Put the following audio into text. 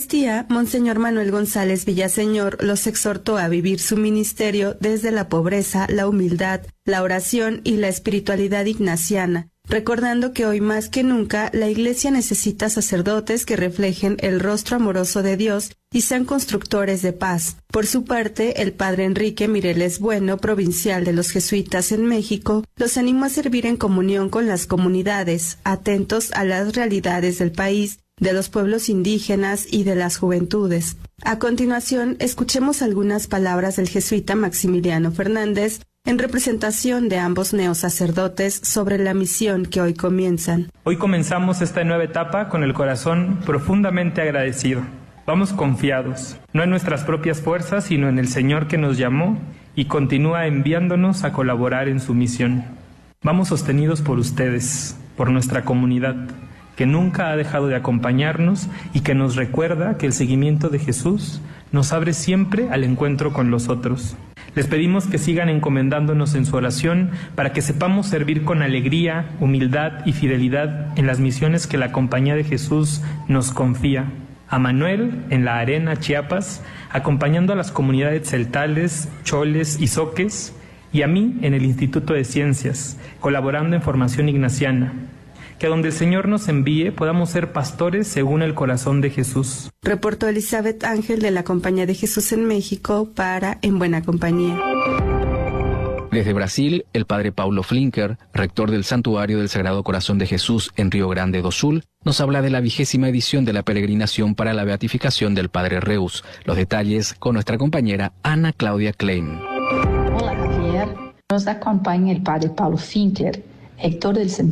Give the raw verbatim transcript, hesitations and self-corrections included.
Eucaristía, Monseñor Manuel González Villaseñor los exhortó a vivir su ministerio desde la pobreza, la humildad, la oración y la espiritualidad ignaciana, recordando que hoy más que nunca la Iglesia necesita sacerdotes que reflejen el rostro amoroso de Dios y sean constructores de paz. Por su parte, el padre Enrique Mireles Bueno, provincial de los jesuitas en México, los animó a servir en comunión con las comunidades, atentos a las realidades del país, de los pueblos indígenas y de las juventudes. A continuación, escuchemos algunas palabras del jesuita Maximiliano Fernández en representación de ambos neosacerdotes sobre la misión que hoy comienzan. Hoy comenzamos esta nueva etapa con el corazón profundamente agradecido. Vamos confiados, no en nuestras propias fuerzas, sino en el Señor que nos llamó y continúa enviándonos a colaborar en su misión. Vamos sostenidos por ustedes, por nuestra comunidad, que nunca ha dejado de acompañarnos y que nos recuerda que el seguimiento de Jesús nos abre siempre al encuentro con los otros. Les pedimos que sigan encomendándonos en su oración para que sepamos servir con alegría, humildad y fidelidad en las misiones que la Compañía de Jesús nos confía. A Manuel, en La Arena, Chiapas, acompañando a las comunidades celtales, choles y zoques, y a mí en el Instituto de Ciencias, colaborando en formación ignaciana. Que donde el Señor nos envíe podamos ser pastores según el corazón de Jesús. Reportó Elizabeth Ángel de la Compañía de Jesús en México para En Buena Compañía. Desde Brasil, el padre Paulo Flinker, rector del Santuario del Sagrado Corazón de Jesús en Río Grande do Sul, nos habla de la vigésima edición de la peregrinación para la beatificación del padre Reus. Los detalles con nuestra compañera Ana Claudia Klein. Hola Javier, nos acompaña el padre Paulo Flinker, rector del